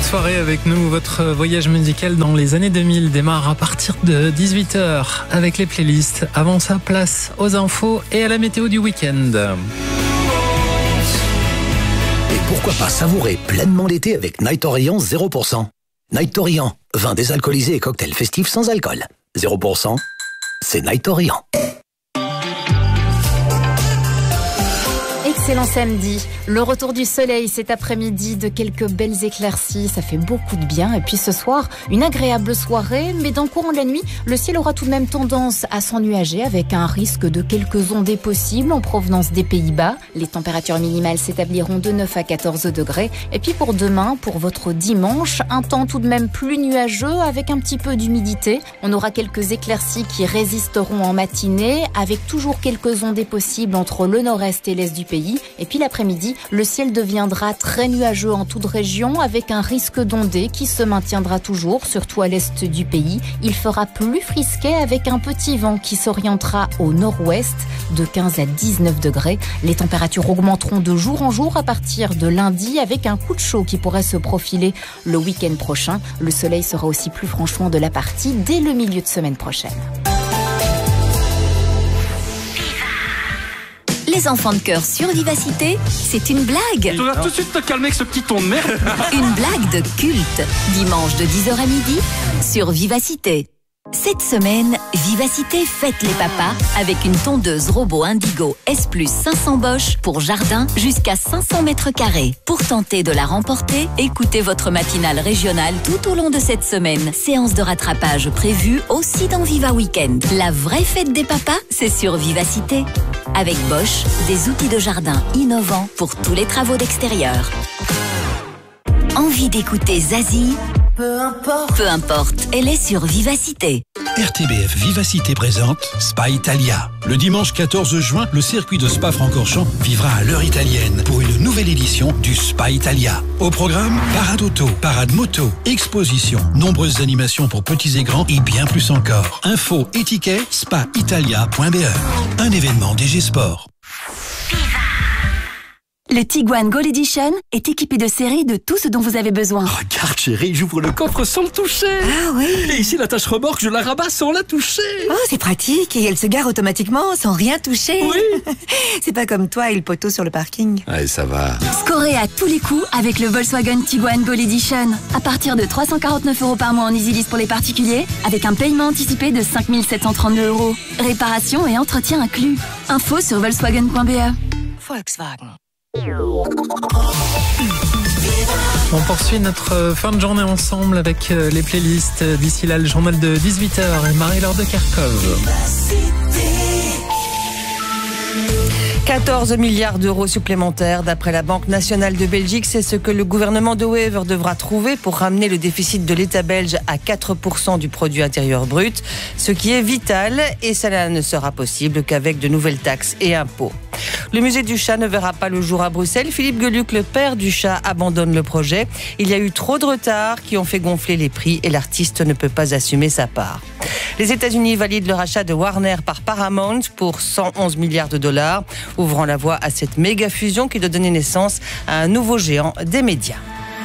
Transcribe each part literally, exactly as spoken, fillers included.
Soirée avec nous, votre voyage musical dans les années deux mille démarre à partir de dix-huit heures avec les playlists. Avant ça, place aux infos et à la météo du week-end. Et pourquoi pas savourer pleinement l'été avec Night Orient zéro pour cent. Night Orient, vin désalcoolisé et cocktail festif sans alcool. zéro pour cent, c'est Night Orient. Excellent samedi. Le retour du soleil cet après-midi, de quelques belles éclaircies, ça fait beaucoup de bien. Et puis ce soir, une agréable soirée, mais dans le courant de la nuit, le ciel aura tout de même tendance à s'ennuager avec un risque de quelques ondées possibles en provenance des Pays-Bas. Les températures minimales s'établiront de neuf à quatorze degrés. Et puis pour demain, pour votre dimanche, un temps tout de même plus nuageux avec un petit peu d'humidité. On aura quelques éclaircies qui résisteront en matinée avec toujours quelques ondées possibles entre le nord-est et l'est du pays. Et puis l'après-midi, le ciel deviendra très nuageux en toute région avec un risque d'ondée qui se maintiendra toujours, surtout à l'est du pays. Il fera plus frisquet avec un petit vent qui s'orientera au nord-ouest de quinze à dix-neuf degrés. Les températures augmenteront de jour en jour à partir de lundi avec un coup de chaud qui pourrait se profiler le week-end prochain. Le soleil sera aussi plus franchement de la partie dès le milieu de semaine prochaine. Les enfants de cœur sur Vivacité, c'est une blague. Tu vas tout de suite te calmer avec ce petit ton de merde. Une blague de culte. Dimanche de dix heures à midi sur Vivacité. Cette semaine, Vivacité fête les papas avec une tondeuse robot Indigo S plus cinq cents Bosch pour jardin jusqu'à cinq cents mètres carrés. Pour tenter de la remporter, écoutez votre matinale régionale tout au long de cette semaine. Séance de rattrapage prévue aussi dans Viva Weekend. La vraie fête des papas, c'est sur Vivacité. Avec Bosch, des outils de jardin innovants pour tous les travaux d'extérieur. Envie d'écouter Zazie ? Peu importe. Peu importe, elle est sur Vivacité. R T B F Vivacité présente Spa Italia. Le dimanche quatorze juin, le circuit de Spa-Francorchamps vivra à l'heure italienne pour une nouvelle édition du Spa Italia. Au programme, parade auto, parade moto, exposition, nombreuses animations pour petits et grands et bien plus encore. Info et tickets, spa italia point b e. Un événement D G Sport. Le Tiguan Gold Edition est équipé de série de tout ce dont vous avez besoin. Regarde chérie, j'ouvre le coffre sans le toucher. Ah oui. Et ici la tâche remorque, je la rabats sans la toucher. Oh, c'est pratique et elle se gare automatiquement sans rien toucher. Oui. C'est pas comme toi et le poteau sur le parking. Allez, ça va. Scorez à tous les coups avec le Volkswagen Tiguan Gold Edition. À partir de trois cent quarante-neuf euros par mois en EasyLease pour les particuliers, avec un paiement anticipé de cinq mille sept cent trente-deux euros. Réparation et entretien inclus. Info sur volkswagen point b e. Volkswagen. On poursuit notre fin de journée ensemble avec les playlists. D'ici là, le journal de dix-huit heures et Marie-Laure de Kerkhove. quatorze milliards d'euros supplémentaires d'après la Banque nationale de Belgique. C'est ce que le gouvernement de Wever devra trouver pour ramener le déficit de l'État belge à quatre pour cent du produit intérieur brut, ce qui est vital et cela ne sera possible qu'avec de nouvelles taxes et impôts. Le musée du chat ne verra pas le jour à Bruxelles. Philippe Geluck, le père du chat, abandonne le projet. Il y a eu trop de retards qui ont fait gonfler les prix et l'artiste ne peut pas assumer sa part. Les États-Unis valident le rachat de Warner par Paramount pour cent onze milliards de dollars, ouvrant la voie à cette méga fusion qui doit donner naissance à un nouveau géant des médias.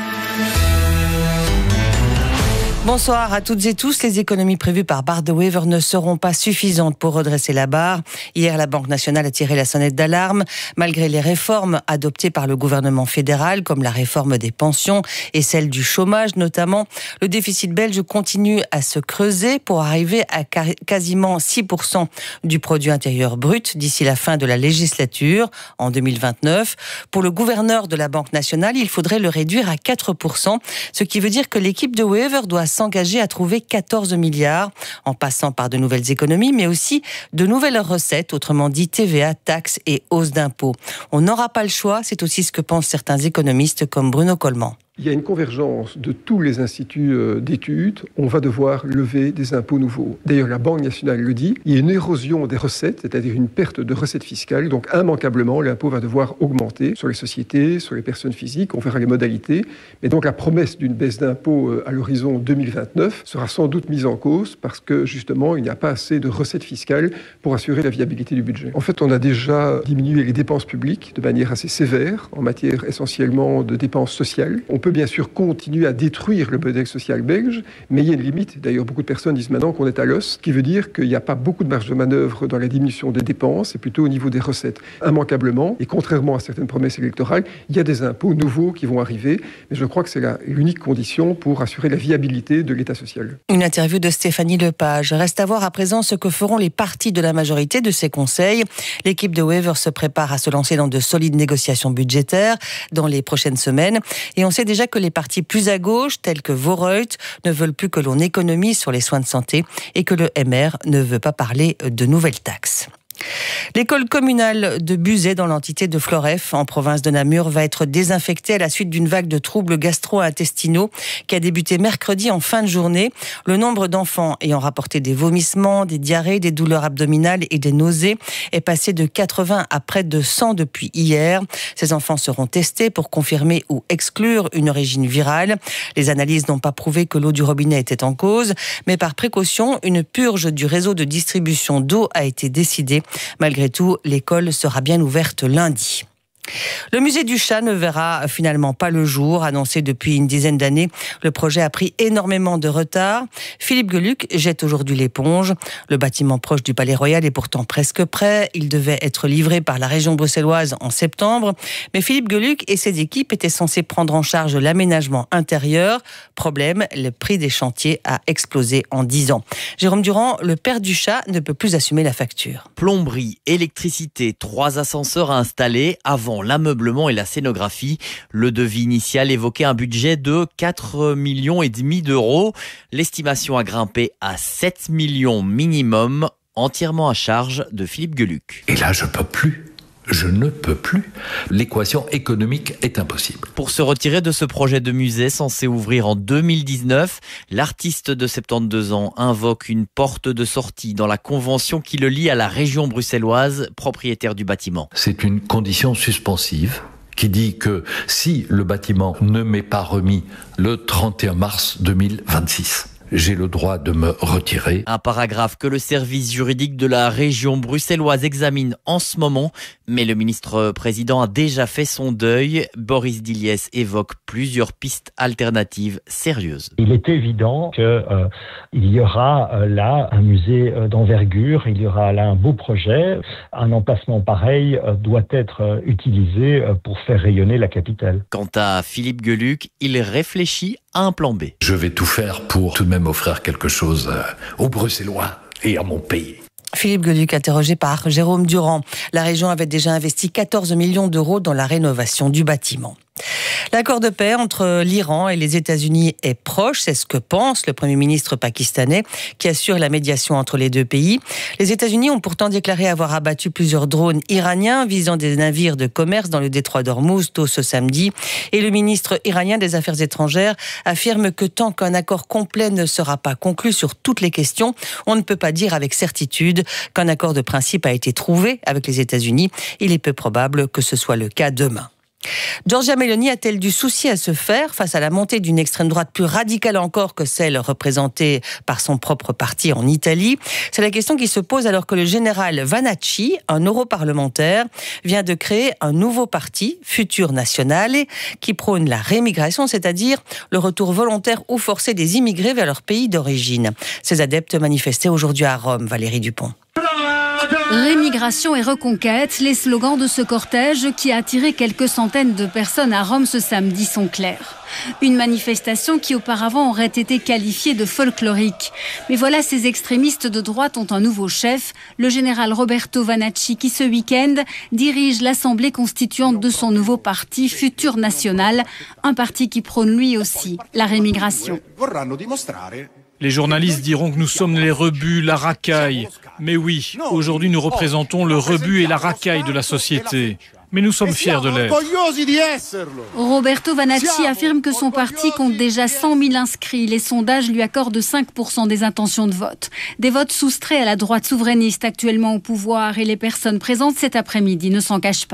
Bonsoir à toutes et tous. Les économies prévues par Bart de Wever ne seront pas suffisantes pour redresser la barre. Hier, la Banque nationale a tiré la sonnette d'alarme. Malgré les réformes adoptées par le gouvernement fédéral, comme la réforme des pensions et celle du chômage notamment, le déficit belge continue à se creuser pour arriver à quasiment six pour cent du produit intérieur brut d'ici la fin de la législature en deux mille vingt-neuf. Pour le gouverneur de la Banque nationale, il faudrait le réduire à quatre pour cent, ce qui veut dire que l'équipe de Wever doit s'engager à trouver quatorze milliards en passant par de nouvelles économies, mais aussi de nouvelles recettes, autrement dit T V A, taxes et hausses d'impôts. On n'aura pas le choix, c'est aussi ce que pensent certains économistes comme Bruno Coleman. Il y a une convergence de tous les instituts d'études. On va devoir lever des impôts nouveaux. D'ailleurs, la Banque nationale le dit. Il y a une érosion des recettes, c'est-à-dire une perte de recettes fiscales. Donc, immanquablement, l'impôt va devoir augmenter sur les sociétés, sur les personnes physiques. On verra les modalités. Mais donc, la promesse d'une baisse d'impôts à l'horizon deux mille vingt-neuf sera sans doute mise en cause parce que, justement, il n'y a pas assez de recettes fiscales pour assurer la viabilité du budget. En fait, on a déjà diminué les dépenses publiques de manière assez sévère en matière essentiellement de dépenses sociales. On peut peut bien sûr continuer à détruire le modèle social belge, mais il y a une limite. D'ailleurs, beaucoup de personnes disent maintenant qu'on est à l'os, ce qui veut dire qu'il n'y a pas beaucoup de marge de manœuvre dans la diminution des dépenses, c'est plutôt au niveau des recettes. Immanquablement, et contrairement à certaines promesses électorales, il y a des impôts nouveaux qui vont arriver, mais je crois que c'est la, l'unique condition pour assurer la viabilité de l'État social. Une interview de Stéphanie Lepage. Reste à voir à présent ce que feront les partis de la majorité de ces conseils. L'équipe de Wever se prépare à se lancer dans de solides négociations budgétaires dans les prochaines semaines. Et on sait déjà que les partis plus à gauche, tels que Voorhout, ne veulent plus que l'on économise sur les soins de santé et que le M R ne veut pas parler de nouvelles taxes. L'école communale de Buzet dans l'entité de Floreffe, en province de Namur, va être désinfectée à la suite d'une vague de troubles gastro-intestinaux qui a débuté mercredi en fin de journée. Le nombre d'enfants ayant rapporté des vomissements, des diarrhées, des douleurs abdominales et des nausées est passé de quatre-vingts à près de cent depuis hier. Ces enfants seront testés pour confirmer ou exclure une origine virale. Les analyses n'ont pas prouvé que l'eau du robinet était en cause, mais par précaution, une purge du réseau de distribution d'eau a été décidée. Malgré tout, l'école sera bien ouverte lundi. Le musée du chat ne verra finalement pas le jour. Annoncé depuis une dizaine d'années, le projet a pris énormément de retard. Philippe Geluck jette aujourd'hui l'éponge. Le bâtiment proche du Palais Royal est pourtant presque prêt. Il devait être livré par la région bruxelloise en septembre. Mais Philippe Geluck et ses équipes étaient censés prendre en charge l'aménagement intérieur. Problème, le prix des chantiers a explosé en dix ans. Jérôme Durand, le père du chat, ne peut plus assumer la facture. Plomberie, électricité, trois ascenseurs à installer avant l'ameublement et la scénographie. Le devis initial évoquait un budget de quatre millions et demi d'euros. L'estimation a grimpé à sept millions minimum, entièrement à charge de Philippe Geluck. Et là, je peux plus. Je ne peux plus. L'équation économique est impossible. Pour se retirer de ce projet de musée censé ouvrir en deux mille dix-neuf, l'artiste de soixante-douze ans invoque une porte de sortie dans la convention qui le lie à la région bruxelloise, propriétaire du bâtiment. C'est une condition suspensive qui dit que si le bâtiment ne m'est pas remis le trente et un mars deux mille vingt-six, j'ai le droit de me retirer. Un paragraphe que le service juridique de la région bruxelloise examine en ce moment, mais le ministre-président a déjà fait son deuil. Boris Diliès évoque plusieurs pistes alternatives sérieuses. Il est évident qu'il euh, y aura euh, là un musée euh, d'envergure, il y aura là un beau projet. Un emplacement pareil euh, doit être euh, utilisé euh, pour faire rayonner la capitale. Quant à Philippe Geluck, il réfléchit à un plan B. Je vais tout faire pour tout de même offrir quelque chose aux Bruxellois et à mon pays. Philippe Geluck, interrogé par Jérôme Durand. La région avait déjà investi quatorze millions d'euros dans la rénovation du bâtiment. L'accord de paix entre l'Iran et les États-Unis est proche, c'est ce que pense le Premier ministre pakistanais qui assure la médiation entre les deux pays. Les États-Unis ont pourtant déclaré avoir abattu plusieurs drones iraniens visant des navires de commerce dans le détroit d'Ormuz tôt ce samedi. Et le ministre iranien des Affaires étrangères affirme que tant qu'un accord complet ne sera pas conclu sur toutes les questions, on ne peut pas dire avec certitude qu'un accord de principe a été trouvé avec les États-Unis. Il est peu probable que ce soit le cas demain. Giorgia Meloni a-t-elle du souci à se faire face à la montée d'une extrême droite plus radicale encore que celle représentée par son propre parti en Italie? C'est la question qui se pose alors que le général Vanacci, un europarlementaire, vient de créer un nouveau parti, Futur Nationale, qui prône la rémigration, c'est-à-dire le retour volontaire ou forcé des immigrés vers leur pays d'origine. Ses adeptes manifestaient aujourd'hui à Rome, Valérie Dupont. Rémigration et reconquête, les slogans de ce cortège qui a attiré quelques centaines de personnes à Rome ce samedi sont clairs. Une manifestation qui auparavant aurait été qualifiée de folklorique. Mais voilà, ces extrémistes de droite ont un nouveau chef, le général Roberto Vanacci, qui ce week-end dirige l'assemblée constituante de son nouveau parti, Futur National, un parti qui prône lui aussi la rémigration. Les journalistes diront que nous sommes les rebuts, la racaille. Mais oui, aujourd'hui nous représentons le rebut et la racaille de la société. Mais nous sommes fiers de l'être. Roberto Vanacci affirme que son parti compte déjà cent mille inscrits. Les sondages lui accordent cinq pour cent des intentions de vote. Des votes soustraits à la droite souverainiste actuellement au pouvoir, et les personnes présentes cet après-midi ne s'en cachent pas.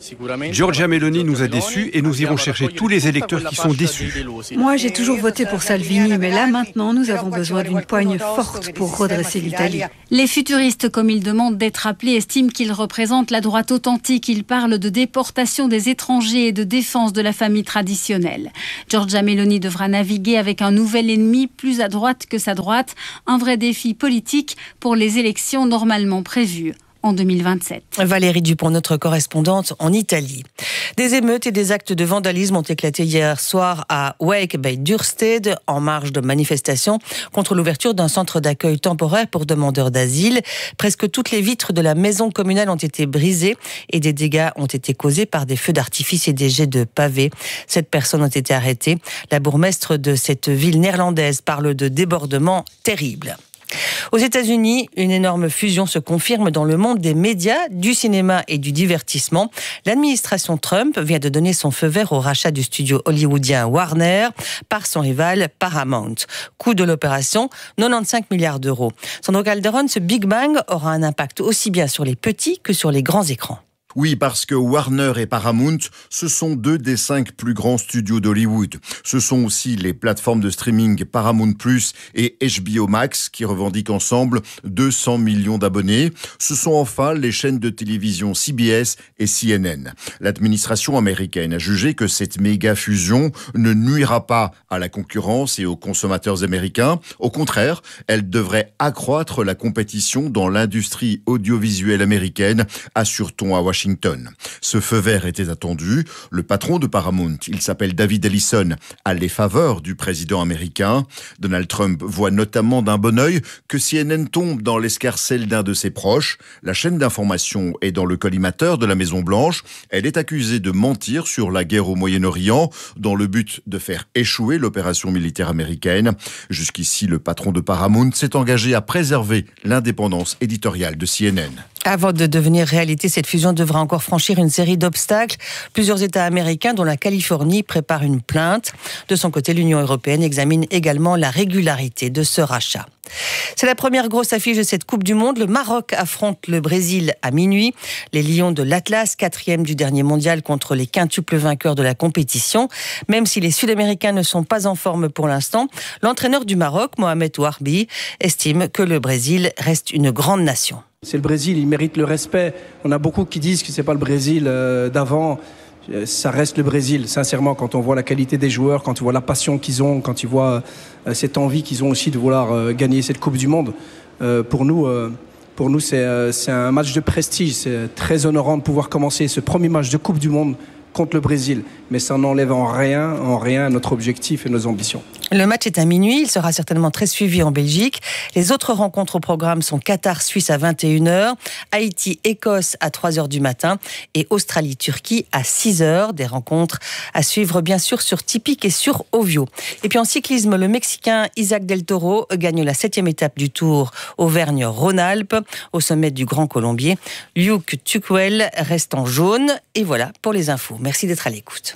Giorgia Meloni nous a déçus et nous irons chercher tous les électeurs qui sont déçus. Moi, j'ai toujours voté pour Salvini, mais là, maintenant, nous avons besoin d'une poigne forte pour redresser l'Italie. Les futuristes, comme ils demandent d'être appelés, estiment qu'ils représentent la droite authentique. Ils parlent de déportation des étrangers et de défense de la famille traditionnelle. Giorgia Meloni devra naviguer avec un nouvel ennemi plus à droite que sa droite. Un vrai défi politique pour les élections normalement prévues en deux mille vingt-sept. Valérie Dupont, notre correspondante en Italie. Des émeutes et des actes de vandalisme ont éclaté hier soir à Wijk bij Duurstede en marge de manifestations contre l'ouverture d'un centre d'accueil temporaire pour demandeurs d'asile. Presque toutes les vitres de la maison communale ont été brisées et des dégâts ont été causés par des feux d'artifice et des jets de pavés. Sept personnes ont été arrêtées. La bourgmestre de cette ville néerlandaise parle de débordements terribles. Aux États-Unis, une énorme fusion se confirme dans le monde des médias, du cinéma et du divertissement. L'administration Trump vient de donner son feu vert au rachat du studio hollywoodien Warner par son rival Paramount. Coût de l'opération, quatre-vingt-quinze milliards d'euros. Sandro Calderon, ce Big Bang aura un impact aussi bien sur les petits que sur les grands écrans. Oui, parce que Warner et Paramount, ce sont deux des cinq plus grands studios d'Hollywood. Ce sont aussi les plateformes de streaming Paramount Plus et H B O Max qui revendiquent ensemble deux cents millions d'abonnés. Ce sont enfin les chaînes de télévision C B S et C N N. L'administration américaine a jugé que cette méga fusion ne nuira pas à la concurrence et aux consommateurs américains. Au contraire, elle devrait accroître la compétition dans l'industrie audiovisuelle américaine, assure-t-on à Washington. Washington. Ce feu vert était attendu. Le patron de Paramount, il s'appelle David Ellison, a les faveurs du président américain. Donald Trump voit notamment d'un bon œil que C N N tombe dans l'escarcelle d'un de ses proches. La chaîne d'information est dans le collimateur de la Maison-Blanche. Elle est accusée de mentir sur la guerre au Moyen-Orient dans le but de faire échouer l'opération militaire américaine. Jusqu'ici, le patron de Paramount s'est engagé à préserver l'indépendance éditoriale de C N N. Avant de devenir réalité, cette fusion devra encore franchir une série d'obstacles. Plusieurs États américains, dont la Californie, préparent une plainte. De son côté, l'Union européenne examine également la régularité de ce rachat. C'est la première grosse affiche de cette Coupe du Monde. Le Maroc affronte le Brésil à minuit. Les Lions de l'Atlas, quatrième du dernier mondial contre les quintuples vainqueurs de la compétition. Même si les Sud-Américains ne sont pas en forme pour l'instant, l'entraîneur du Maroc, Mohamed Ouarbi, estime que le Brésil reste une grande nation. C'est le Brésil, il mérite le respect. On a beaucoup qui disent que c'est pas le Brésil euh, d'avant. Ça reste le Brésil, sincèrement, quand on voit la qualité des joueurs, quand on voit la passion qu'ils ont, quand on voit euh, cette envie qu'ils ont aussi de vouloir euh, gagner cette Coupe du Monde. Euh, pour nous, euh, pour nous c'est, euh, c'est un match de prestige. C'est très honorant de pouvoir commencer ce premier match de Coupe du Monde contre le Brésil. Mais ça n'enlève en rien, en rien notre objectif et nos ambitions. Le match est à minuit, il sera certainement très suivi en Belgique. Les autres rencontres au programme sont Qatar-Suisse à vingt et une heures, Haïti-Écosse à trois heures du matin et Australie-Turquie à six heures. Des rencontres à suivre bien sûr sur Tipic et sur Ovio. Et puis en cyclisme, le Mexicain Isaac Del Toro gagne la septième étape du Tour Auvergne-Rhône-Alpes au sommet du Grand Colombier. Luke Tuquel reste en jaune. Et voilà pour les infos. Merci d'être à l'écoute.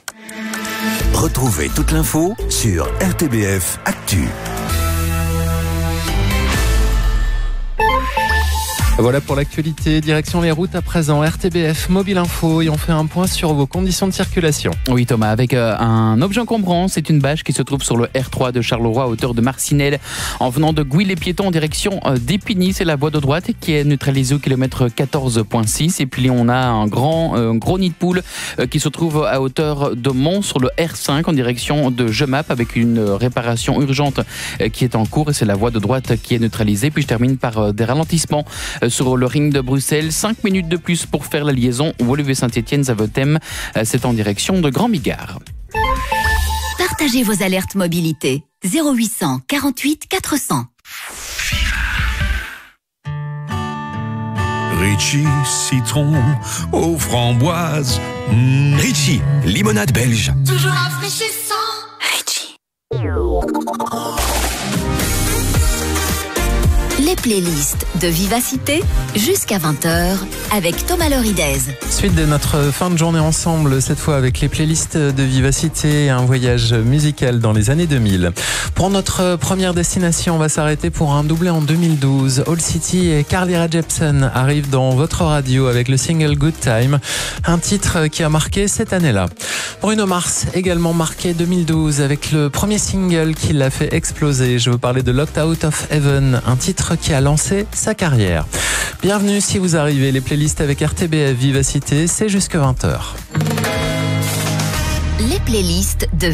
Retrouvez toute l'info sur R T B F Actu. Voilà pour l'actualité. Direction les routes à présent. R T B F Mobile Info et on fait un point sur vos conditions de circulation. Oui Thomas, avec euh, un objet encombrant, c'est une bâche qui se trouve sur le R trois de Charleroi à hauteur de Marcinelle. En venant de Gouy-les-Piétons en direction euh, d'Épigny, c'est la voie de droite qui est neutralisée au kilomètre quatorze virgule six. Et puis on a un grand euh, gros nid de poule euh, qui se trouve à hauteur de Mont sur le R cinq en direction de Jemap avec une euh, réparation urgente euh, qui est en cours et c'est la voie de droite qui est neutralisée. Puis je termine par euh, des ralentissements euh, sur le ring de Bruxelles. cinq minutes de plus pour faire la liaison Woluwe-Saint-Étienne-Zaventem. C'est en direction de Grand Bigard. Partagez vos alertes mobilité. zéro huit cent quarante-huit quatre cents. Ritchie, citron, aux framboises. Mmh. Ritchie, limonade belge. Toujours rafraîchissant. Ritchie. Les playlists de Vivacité jusqu'à vingt heures avec Thomas Loridez. Suite de notre fin de journée ensemble, cette fois avec les playlists de Vivacité et un voyage musical dans les années deux mille. Pour notre première destination, on va s'arrêter pour un doublé en deux mille douze. All City et Carly Rae Jepsen arrivent dans votre radio avec le single Good Time, un titre qui a marqué cette année-là. Bruno Mars également marqué deux mille douze avec le premier single qui l'a fait exploser. Je veux parler de Locked Out of Heaven, un titre qui a lancé sa carrière. Bienvenue si vous arrivez, les playlists avec R T B F Vivacité, c'est jusque vingt heures. Les playlists de